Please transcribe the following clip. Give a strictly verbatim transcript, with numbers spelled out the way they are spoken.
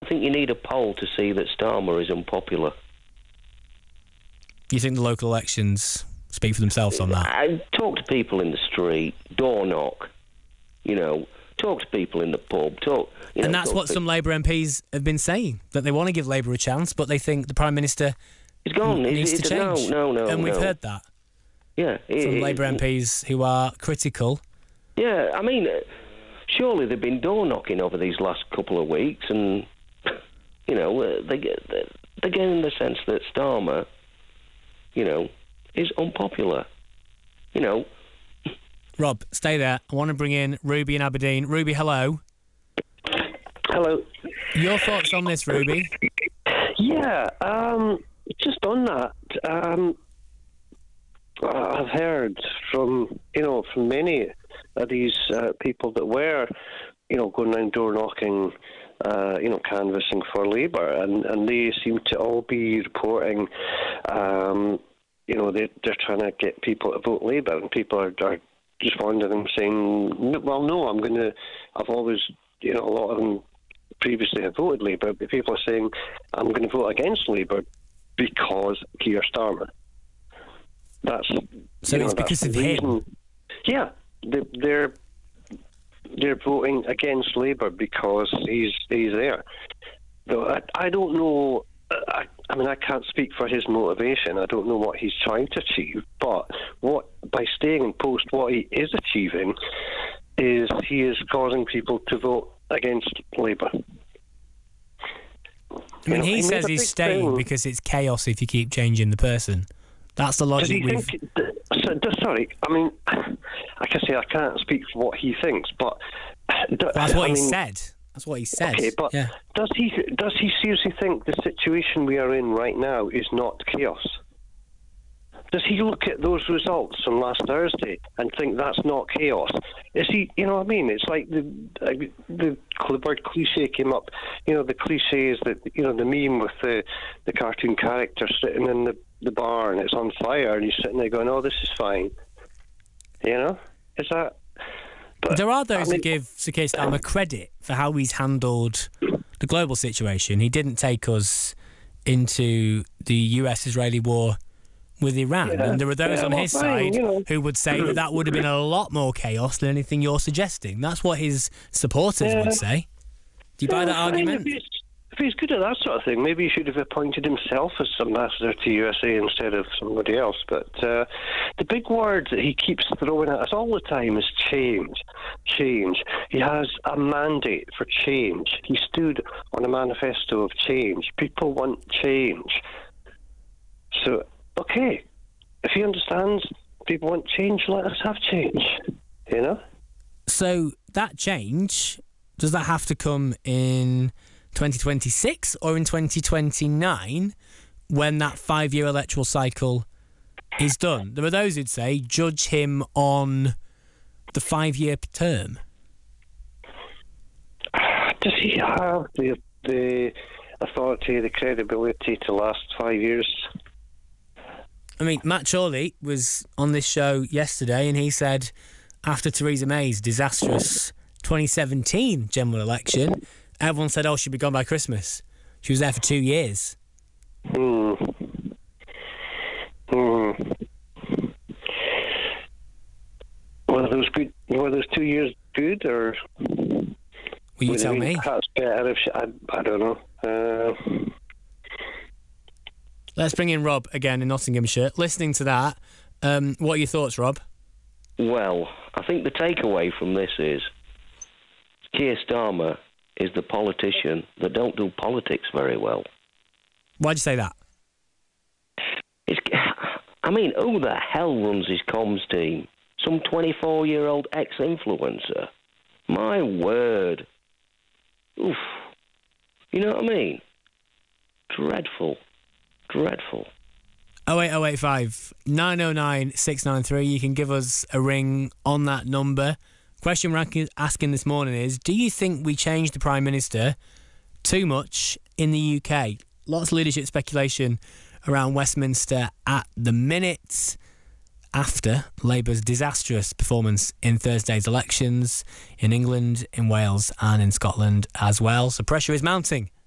think you need a poll to see that Starmer is unpopular. You think the local elections speak for themselves on that? I talk to people in the street, door knock, you know, talk to people in the pub, talk... You know, and that's what some Labour M Ps have been saying, that they want to give Labour a chance, but they think the Prime Minister He's gone. needs He's, to change. No, no, no. And we've no. heard that yeah, it, from it, Labour M Ps who are critical. Yeah, I mean, surely they've been door knocking over these last couple of weeks, and, you know, they get, they're getting the sense that Starmer, you know, is unpopular. You know. Rob, stay there. I want to bring in Ruby in Aberdeen. Ruby, hello. Hello. Your thoughts on this, Ruby? Yeah, um, just on that, um, I've heard from, you know, from many of these uh, people that were, you know, going around door knocking, uh, you know, canvassing for Labour, and, and they seem to all be reporting, um, you know, they, they're trying to get people to vote Labour, and people are, are responding and saying, well, no, I'm going to, I've always, you know, a lot of them previously have voted Labour, but people are saying, I'm going to vote against Labour because Keir Starmer. That's so you know, it's because that's of the reason. him. Yeah, they, they're they're voting against Labour because he's he's there. Though I, I don't know. I, I mean, I can't speak for his motivation. I don't know what he's trying to achieve. But what by staying in post, what he is achieving is he is causing people to vote against Labour. I mean, You know, he, he says made a he's big staying thing. because it's chaos if you keep changing the person. That's the Does logic he we've... think, so, sorry, I mean, like I say, I can't speak for what he thinks, but... That's what I he mean, said. That's what he said. Okay, but yeah. does he does he seriously think the situation we are in right now is not chaos? Does he look at those results from last Thursday and think that's not chaos? Is he, you know what I mean? It's like the uh, the, the word cliche came up. You know, the cliche is that, you know, the meme with the, the cartoon character sitting in the, the bar and it's on fire and he's sitting there going, oh, this is fine. You know? Is that... But, there are those I mean, that give Sir Keir Starmer credit for how he's handled the global situation. He didn't take us into the U S-Israeli war with Iran. Yeah, and there are those yeah, on well, his fine, side you know. who would say that that would have been a lot more chaos than anything you're suggesting. That's what his supporters Yeah. would say. Do you buy yeah, that fine, argument? If he's, if he's good at that sort of thing, maybe he should have appointed himself as ambassador to U S A instead of somebody else. But uh, the big word that he keeps throwing at us all the time is change. Change. He has a mandate for change. He stood on a manifesto of change. People want change. So, okay, if he understands people want change, let us have change, you know? So that change, does that have to come in twenty twenty-six or in twenty twenty-nine when that five-year electoral cycle is done? There are those who'd say judge him on the five-year term. Does he have the the authority, the credibility to last five years? I mean, Matt Chorley was on this show yesterday and he said after Theresa May's disastrous twenty seventeen general election, everyone said, oh, she'd be gone by Christmas. She was there for two years. Hmm. Hmm. Were those good? Were those two years good, or? Will you tell me? That's better if she, I, I don't know. Uh, Let's bring in Rob again in Nottinghamshire. Listening to that, um, what are your thoughts, Rob? Well, I think the takeaway from this is Keir Starmer is the politician that don't do politics very well. Why'd you say that? It's, I mean, who the hell runs his comms team? Some twenty-four-year-old ex-influencer? My word. Oof. You know what I mean? Dreadful. Dreadful. oh eight oh eight five nine oh nine six nine three. You can give us a ring on that number. Question we're asking this morning is, do you think we changed the Prime Minister too much in the U K? Lots of leadership speculation around Westminster at the minute after Labour's disastrous performance in Thursday's elections in England, in Wales and in Scotland as well. So pressure is mounting